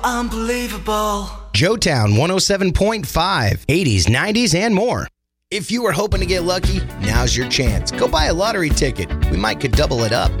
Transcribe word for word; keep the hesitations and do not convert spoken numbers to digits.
Unbelievable. Joetown one oh seven point five, eighties, nineties, and more. If you were hoping to get lucky, now's your chance. Go buy a lottery ticket. We might could double it up.